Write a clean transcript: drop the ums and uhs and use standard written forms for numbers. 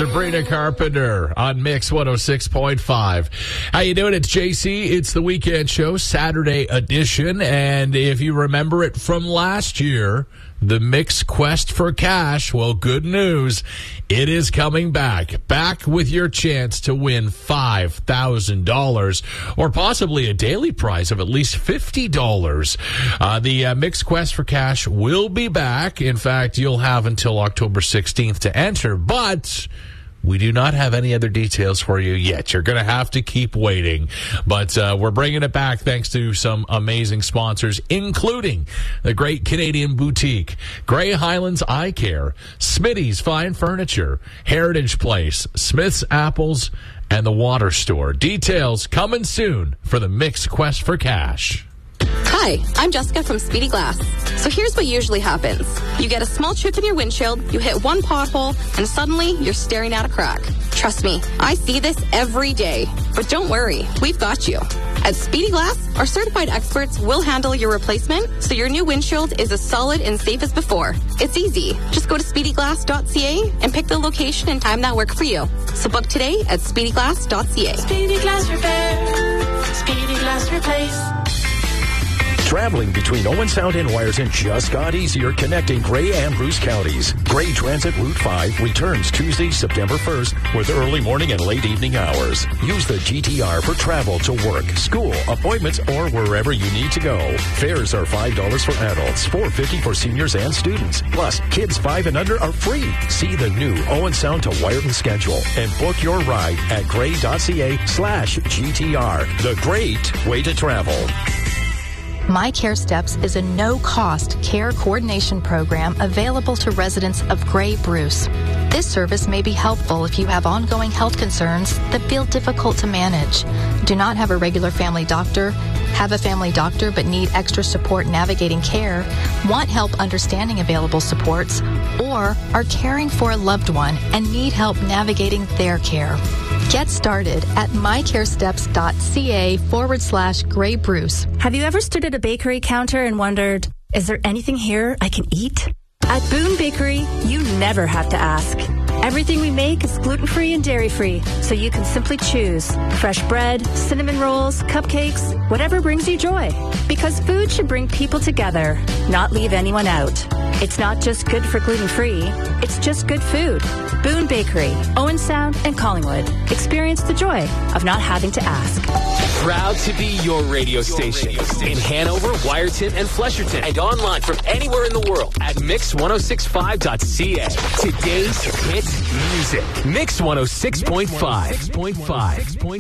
Sabrina Carpenter on Mix 106.5. How you doing? It's JC. It's the weekend show, Saturday edition. And if you remember it from last year, the Mix Quest for Cash, well, good news. It is coming back. Back with your chance to win $5,000 or possibly a daily prize of at least $50. The Mix Quest for Cash will be back. In fact, you'll have until October 16th to enter, but we do not have any other details for you yet. You're going to have to keep waiting. But we're bringing it back thanks to some amazing sponsors, including the Great Canadian Boutique, Grey Highlands Eye Care, Smitty's Fine Furniture, Heritage Place, Smith's Apples, and the Water Store. Details coming soon for the Mix Quest for Cash. Hi, I'm Jessica from Speedy Glass. So here's what usually happens. You get a small chip in your windshield, you hit one pothole, and suddenly you're staring at a crack. Trust me, I see this every day. But don't worry, we've got you. At Speedy Glass, our certified experts will handle your replacement so your new windshield is as solid and safe as before. It's easy. Just go to speedyglass.ca and pick the location and time that work for you. So book today at speedyglass.ca. Speedy Glass Repair. Speedy Glass Replace. Traveling between Owen Sound and Wyerton just got easier connecting Grey and Bruce counties. Grey Transit Route 5 returns Tuesday, September 1st with early morning and late evening hours. Use the GTR for travel to work, school, appointments, or wherever you need to go. Fares are $5 for adults, $4.50 for seniors and students. Plus, kids 5 and under are free. See the new Owen Sound to Wyerton schedule and book your ride at grey.ca/GTR. The great way to travel. My Care Steps is a no-cost care coordination program available to residents of Grey Bruce. This service may be helpful if you have ongoing health concerns that feel difficult to manage, do not have a regular family doctor, have a family doctor but need extra support navigating care, want help understanding available supports, or are caring for a loved one and need help navigating their care. Get started at mycaresteps.ca/Grey Bruce. Have you ever stood at a bakery counter and wondered, is there anything here I can eat? At Boone Bakery, you never have to ask. Everything we make is gluten-free and dairy-free, so you can simply choose fresh bread, cinnamon rolls, cupcakes, whatever brings you joy. Because food should bring people together, not leave anyone out. It's not just good for gluten-free, it's just good food. Boone Bakery, Owen Sound, and Collingwood. Experience the joy of not having to ask. Proud to be your radio station in Hanover, Wyerton, and Flesherton, and online from anywhere in the world at mix1065.ca. Today's hit music. Mix 106.5.